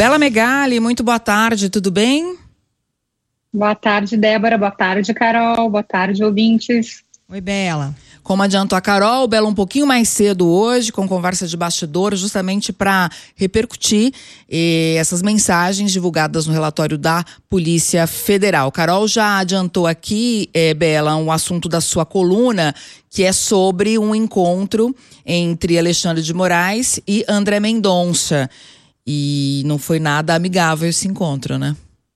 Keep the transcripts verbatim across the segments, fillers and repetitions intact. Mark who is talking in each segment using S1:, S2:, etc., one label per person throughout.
S1: Bela Megali, muito boa tarde, tudo bem?
S2: Boa tarde, Débora. Boa tarde, Carol. Boa tarde, ouvintes.
S1: Oi, Bela. Como adiantou a Carol, Bela um pouquinho mais cedo hoje, com conversa de bastidor, justamente para repercutir eh, essas mensagens divulgadas no relatório da Polícia Federal. Carol já adiantou aqui, eh, Bela, um assunto da sua coluna, que é sobre um encontro entre Alexandre de Moraes e André Mendonça. E não foi nada amigável esse encontro, né?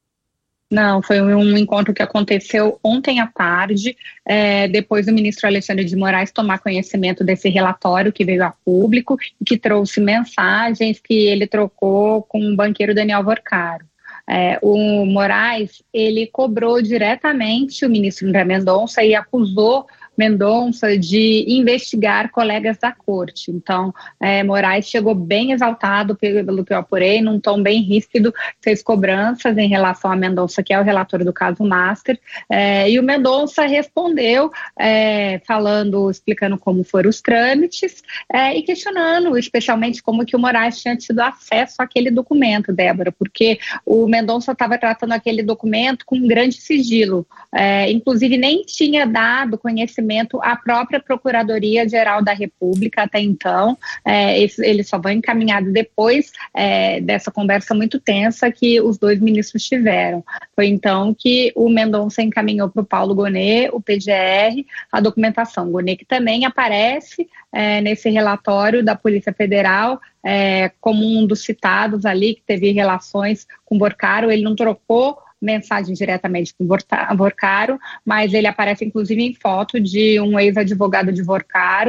S2: Não, foi um encontro que aconteceu ontem à tarde, é, depois do ministro Alexandre de Moraes tomar conhecimento desse relatório que veio a público e que trouxe mensagens que ele trocou com o banqueiro Daniel Vorcaro. É, o Moraes, ele cobrou diretamente o ministro André Mendonça e acusou Mendonça de investigar colegas da corte. Então, é, Moraes chegou bem exaltado, pelo que eu apurei, num tom bem ríspido, fez cobranças em relação a Mendonça, que é o relator do caso Master, é, e o Mendonça respondeu, é, falando, explicando como foram os trâmites, é, e questionando, especialmente, como que o Moraes tinha tido acesso àquele documento, Débora, porque o Mendonça estava tratando aquele documento com um grande sigilo, é, inclusive nem tinha dado conhecimento à própria Procuradoria-Geral da República até então, é, eles só vão encaminhados depois é, dessa conversa muito tensa que os dois ministros tiveram. Foi então que o Mendonça encaminhou para o Paulo Gonet, o P G R, a documentação. Gonet que também aparece é, nesse relatório da Polícia Federal é, como um dos citados ali que teve relações com Vorcaro. Ele não trocou mensagem diretamente com Vorcaro, mas ele aparece inclusive em foto de um ex-advogado de Vorcaro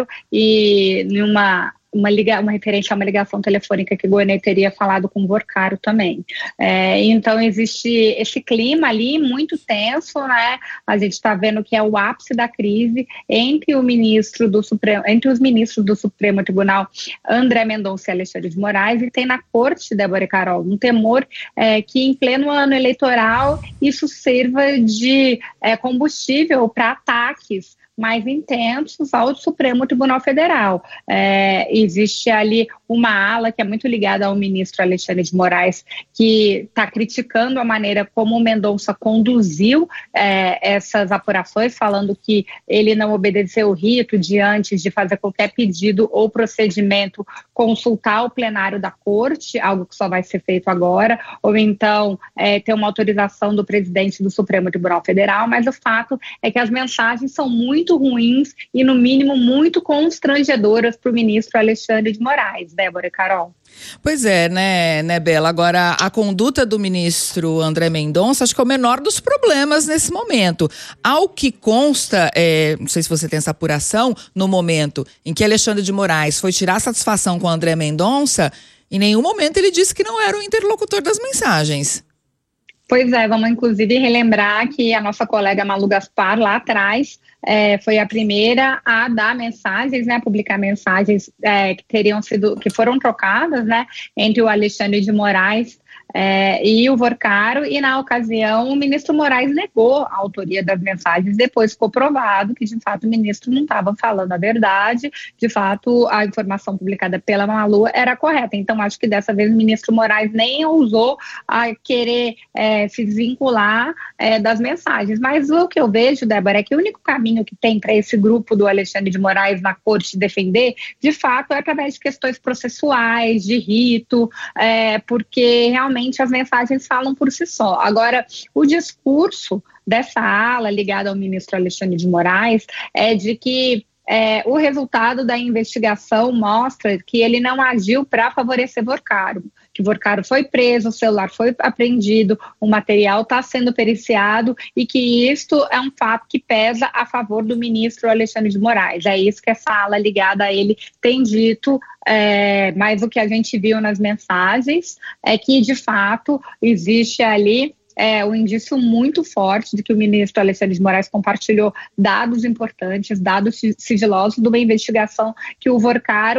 S2: e numa uma, liga, uma referência a uma ligação telefônica que Gonet teria falado com Vorcaro também. É, então existe esse clima ali muito tenso, né? A gente está vendo que é o ápice da crise entre o ministro do Supremo, entre os ministros do Supremo Tribunal, André Mendonça e Alexandre de Moraes, e tem na corte, Débora e Carol, um temor é, que em pleno ano eleitoral isso sirva de é, combustível para ataques mais intensos ao Supremo Tribunal Federal. É, existe ali uma ala que é muito ligada ao ministro Alexandre de Moraes, que está criticando a maneira como o Mendonça conduziu é, essas apurações, falando que ele não obedeceu o rito de, antes de fazer qualquer pedido ou procedimento, consultar o plenário da corte, algo que só vai ser feito agora, ou então é, ter uma autorização do presidente do Supremo Tribunal Federal, mas o fato é que as mensagens são muito muito ruins e, no mínimo, muito constrangedoras para o ministro Alexandre de Moraes, Débora e Carol.
S1: Pois é, né, né, Bela? Agora, a conduta do ministro André Mendonça, acho que é o menor dos problemas nesse momento. Ao que consta, é, não sei se você tem essa apuração, no momento em que Alexandre de Moraes foi tirar satisfação com André Mendonça, em nenhum momento ele disse que não era o interlocutor das mensagens.
S2: Pois é, vamos inclusive relembrar que a nossa colega Malu Gaspar, lá atrás, é, foi a primeira a dar mensagens, né, a publicar mensagens é, que teriam sido, que foram trocadas, né, entre o Alexandre de Moraes É, e o Vorcaro, e na ocasião o ministro Moraes negou a autoria das mensagens. Depois ficou provado que de fato o ministro não estava falando a verdade, de fato a informação publicada pela Malu era correta. Então acho que dessa vez o ministro Moraes nem ousou a querer é, se desvincular é, das mensagens, mas o que eu vejo, Débora, é que o único caminho que tem para esse grupo do Alexandre de Moraes na corte defender, de fato é através de questões processuais, de rito, é, porque realmente as mensagens falam por si só. Agora, o discurso dessa ala ligada ao ministro Alexandre de Moraes é de que é, o resultado da investigação mostra que ele não agiu para favorecer Vorcaro, que Vorcaro foi preso, o celular foi apreendido, o material está sendo periciado e que isto é um fato que pesa a favor do ministro Alexandre de Moraes. É isso que essa ala ligada a ele tem dito, é, mas o que a gente viu nas mensagens é que, de fato, existe ali é um indício muito forte de que o ministro Alexandre de Moraes compartilhou dados importantes, dados sigilosos de uma investigação que o Vorcaro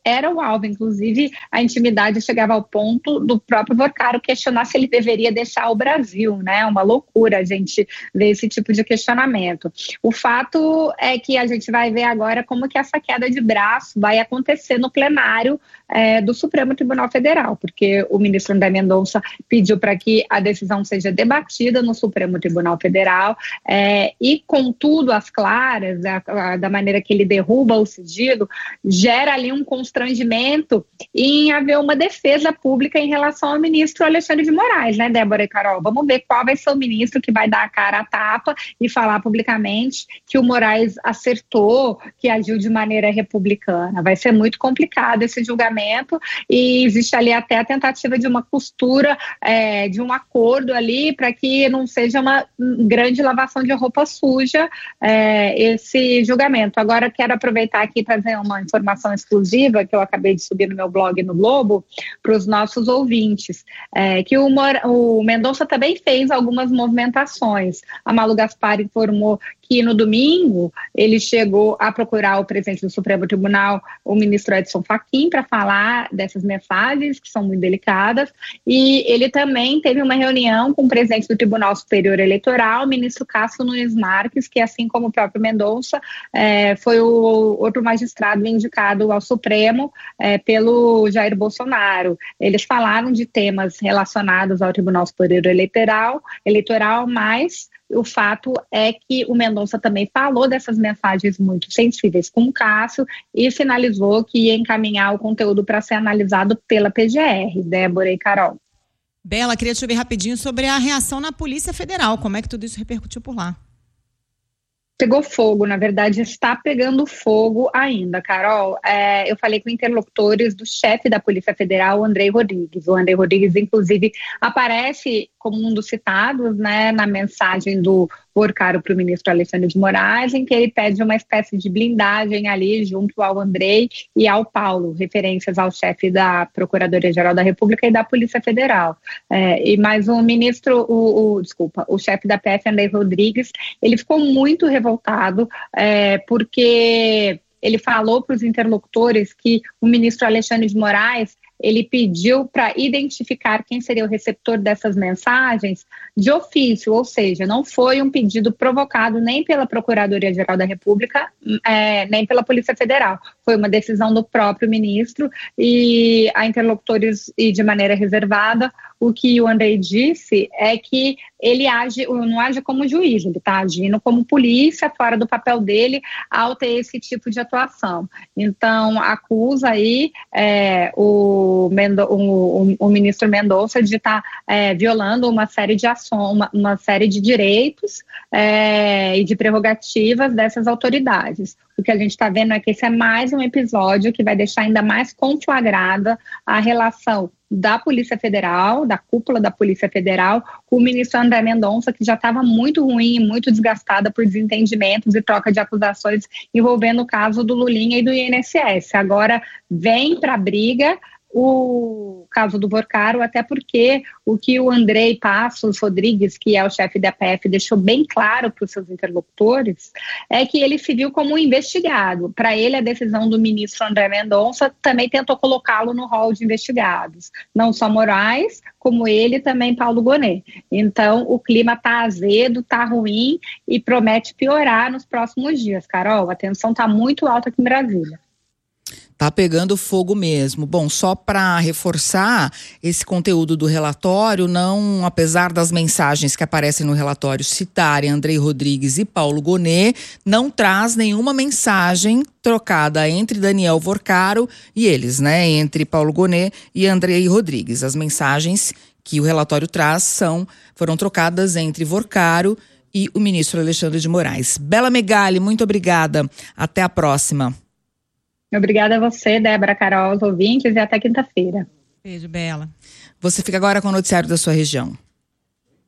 S2: era o alvo. Inclusive, a intimidade chegava ao ponto do próprio Vorcaro questionar se ele deveria deixar o Brasil, né? Uma loucura a gente ver esse tipo de questionamento. O fato é que a gente vai ver agora como que essa queda de braço vai acontecer no plenário é, do Supremo Tribunal Federal, porque o ministro André Mendonça pediu para que a decisão seja debatida no Supremo Tribunal Federal é, e, contudo, as claras, a, a, da maneira que ele derruba o sigilo, gera ali um constrangimento em haver uma defesa pública em relação ao ministro Alexandre de Moraes, né, Débora e Carol? Vamos ver qual vai ser o ministro que vai dar a cara à tapa e falar publicamente que o Moraes acertou, que agiu de maneira republicana. Vai ser muito complicado esse julgamento e existe ali até a tentativa de uma costura, é, de um acordo ali para que não seja uma grande lavação de roupa suja é, esse julgamento. Agora quero aproveitar aqui para trazer uma informação exclusiva que eu acabei de subir no meu blog no Globo para os nossos ouvintes, é, que o, o Mendonça também fez algumas movimentações. A Malu Gaspar informou que no domingo ele chegou a procurar o presidente do Supremo Tribunal, o ministro Edson Fachin, para falar dessas mensagens que são muito delicadas, e ele também teve uma reunião com o presidente do Tribunal Superior Eleitoral, o ministro Cássio Nunes Marques, que assim como o próprio Mendonça, é, foi o outro magistrado indicado ao Supremo é, pelo Jair Bolsonaro. Eles falaram de temas relacionados ao Tribunal Superior Eleitoral, eleitoral mas o fato é que o Mendonça também falou dessas mensagens muito sensíveis com o Cássio e sinalizou que ia encaminhar o conteúdo para ser analisado pela P G R. Débora e Carol.
S3: Bela, queria te ouvir rapidinho sobre a reação na Polícia Federal. Como é que tudo isso repercutiu por lá?
S2: Pegou fogo, na verdade está pegando fogo ainda, Carol. É, eu falei com interlocutores do chefe da Polícia Federal, o Andrei Rodrigues. O Andrei Rodrigues, inclusive, aparece como um dos citados, né, na mensagem do Vorcaro para o ministro Alexandre de Moraes, em que ele pede uma espécie de blindagem ali junto ao Andrei e ao Paulo, referências ao chefe da Procuradoria-Geral da República e da Polícia Federal. É, e mais o ministro, o, o, desculpa, o chefe da P F, Andrei Rodrigues, ele ficou muito revoltado, é, porque ele falou para os interlocutores que o ministro Alexandre de Moraes ele pediu para identificar quem seria o receptor dessas mensagens de ofício, ou seja, não foi um pedido provocado nem pela Procuradoria-Geral da República, é, nem pela Polícia Federal. Foi uma decisão do próprio ministro e a interlocutores e de maneira reservada. O que o Andrei disse é que ele age, não age como juiz, ele está agindo como polícia, fora do papel dele, ao ter esse tipo de atuação. Então, acusa aí é, o, Mendo, o, o, o ministro Mendonça de estar tá, é, violando uma série de ações, uma, uma série de direitos é, e de prerrogativas dessas autoridades. O que a gente está vendo é que esse é mais um episódio que vai deixar ainda mais conflagrada a relação da Polícia Federal, da cúpula da Polícia Federal, com o ministro André Mendonça, que já estava muito ruim, muito desgastada por desentendimentos e troca de acusações envolvendo o caso do Lulinha e do I N S S. Agora vem para a briga o caso do Vorcaro, até porque o que o Andrei Passos Rodrigues, que é o chefe da P F, deixou bem claro para os seus interlocutores, é que ele se viu como um investigado. Para ele, a decisão do ministro André Mendonça também tentou colocá-lo no rol de investigados. Não só Moraes, como ele, também Paulo Gonet. Então, o clima está azedo, está ruim e promete piorar nos próximos dias, Carol. A tensão está muito alta aqui em Brasília.
S1: Tá pegando fogo mesmo. Bom, só para reforçar, esse conteúdo do relatório, não, apesar das mensagens que aparecem no relatório citarem Andrei Rodrigues e Paulo Gonet, não traz nenhuma mensagem trocada entre Daniel Vorcaro e eles, né? Entre Paulo Gonet e Andrei Rodrigues. As mensagens que o relatório traz são, foram trocadas entre Vorcaro e o ministro Alexandre de Moraes. Bela Megali, muito obrigada. Até a próxima.
S2: Obrigada a você, Débora, Carol, aos ouvintes, e até quinta-feira.
S3: Beijo, Bela.
S1: Você fica agora com o noticiário da sua região.